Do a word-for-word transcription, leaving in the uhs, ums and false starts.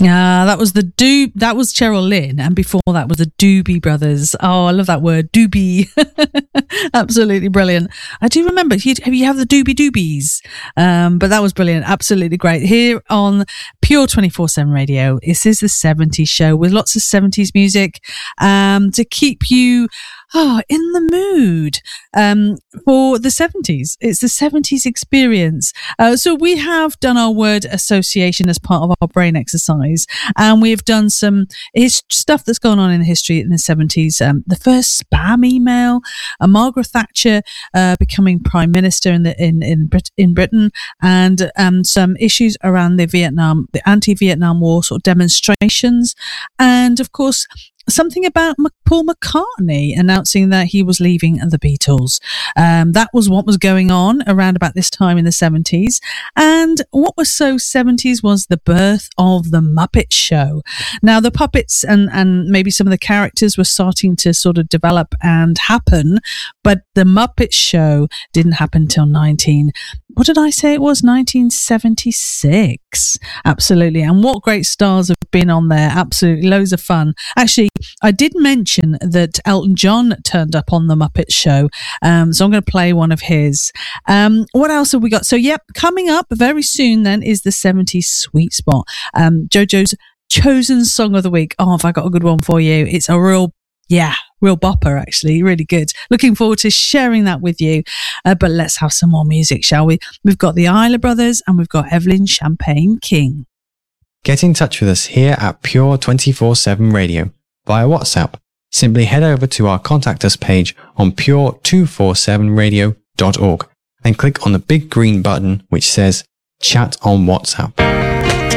Ah, that was the Do. That was Cheryl Lynn, and before that was the Doobie Brothers. Oh, I love that word, Doobie. Absolutely brilliant. I do remember. You, you have the Doobie Doobies, um, but that was brilliant. Absolutely great. Here on Pure twenty-four seven Radio, this is the seventies show with lots of seventies music um, to keep you oh, in the mood um, for the seventies. It's the seventies experience. Uh, so we have done our word association as part of our brain exercise, and we've done some his- stuff that's gone on in history in the seventies. Um, the first spam email, uh, Margaret Thatcher uh, becoming prime minister in the in in, Brit- in Britain, and um, some issues around the Vietnam, the anti-Vietnam War sort of demonstrations, and of course something about Paul McCartney announcing that he was leaving the Beatles. Um, that was what was going on around about this time in the seventies. And what was so seventies was the birth of the Muppet Show. Now, the puppets and, and maybe some of the characters were starting to sort of develop and happen, but the Muppet Show didn't happen till nineteen. What did I say it was? nineteen seventy-six. Absolutely. And what great stars have been on there. Absolutely. Loads of fun. Actually, I did mention that Elton John turned up on the Muppet Show. Um, so I'm going to play one of his. Um, what else have we got? So, yep, coming up very soon then is the seventies Sweet Spot. Um, JoJo's chosen song of the week. Oh, have I got a good one for you? It's a real Yeah, real bopper, actually. Really good. Looking forward to sharing that with you. Uh, but let's have some more music, shall we? We've got the Isla Brothers and we've got Evelyn Champagne King. Get in touch with us here at Pure twenty-four seven Radio via WhatsApp. Simply head over to our Contact Us page on pure two forty-seven radio dot org and click on the big green button which says Chat on WhatsApp.